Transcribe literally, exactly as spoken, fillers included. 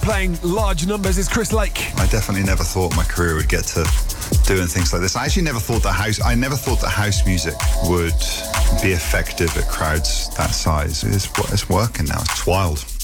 playing large numbers is Chris Lake. I definitely never thought my career would get to doing things like this. I actually never thought that house, I never thought that house music would be effective at crowds that size. It's, it's working now. It's wild.